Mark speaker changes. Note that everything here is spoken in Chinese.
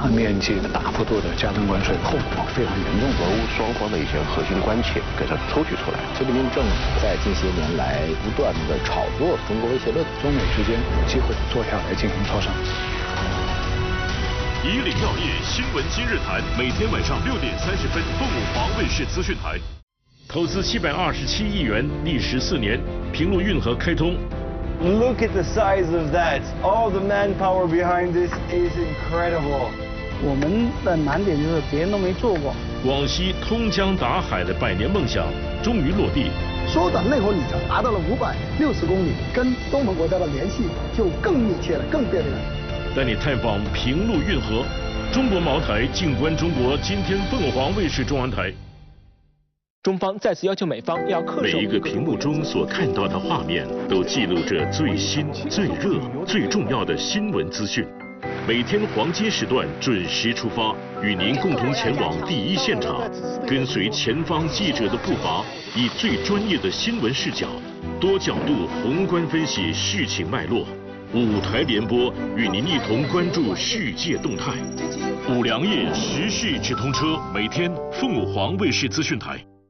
Speaker 1: 大面积的大幅度的加征关税，后果非常严重。
Speaker 2: 俄乌双方的一些核心关切给它抽取出来。
Speaker 3: 习近平政府在近些年来不断的炒作中国威胁论，
Speaker 1: 中美之间有机会坐下来进行磋商。
Speaker 4: 以领要业新闻今日谈，每天晚上6点30分，凤舞华卫视资讯台。投资727亿元，历时4年，平陆运河开通。
Speaker 5: Look at the size of that! All the manpower behind this is incredible.
Speaker 6: 我们的难点就是别人都没做过。
Speaker 4: 广西通江达海的100年梦想终于落地。
Speaker 7: 缩短内河里程达到了560公里，跟东盟国家的联系就更密切了，更便利了。
Speaker 4: 带你探访平陆运河，中国茅台静观中国。今天凤凰卫视中文台。
Speaker 8: 中方再次要求美方要恪守。
Speaker 4: 每一个屏幕中所看到的画面，都记录着最新、最热、最重要的新闻资讯。每天黄金时段准时出发，与您共同前往第一现场，跟随前方记者的步伐，以最专业的新闻视角，多角度宏观分析事情脉络。5台联播，与您一同关注世界动态。5粮液时事直通车，每天凤凰卫视资讯台。